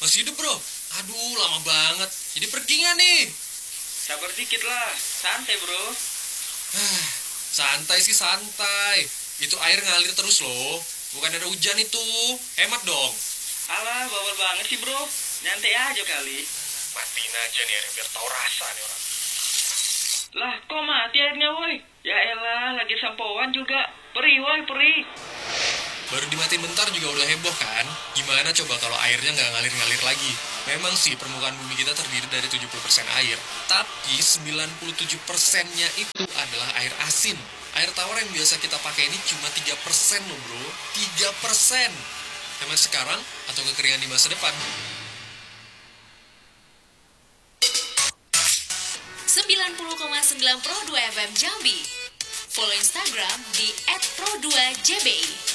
Masih hidup bro? Aduh lama banget. Jadi pergi nggak nih? Sabar dikit lah, santai bro. Santai sih santai. Itu air ngalir terus loh. Bukan ada hujan itu. Hemat dong. Alah, bawel banget sih bro. Nyantai aja kali. Matiin aja nih biar tahu rasa nih orang. Lah, kok mati airnya woi? Ya elah, lagi sampoan juga. Perih woi, perih. Baru dimatiin bentar juga udah heboh kan? Gimana coba kalau airnya nggak ngalir-ngalir lagi? Memang sih permukaan bumi kita terdiri dari 70% air. Tapi 97%-nya itu adalah air asin. Air tawar yang biasa kita pakai ini cuma 3% loh bro. 3%. Hemat sekarang atau kekeringan di masa depan? 90,9 Pro 2 FM Jambi. Follow Instagram di @pro2jbi.